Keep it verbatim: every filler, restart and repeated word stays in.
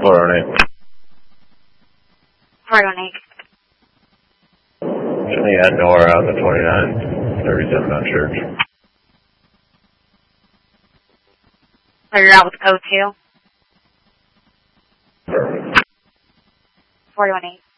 four one eight. four one eight. Should you had Nora on the twenty-nine thirty-seven on Church. So you're out with code two? Perfect. four one eight.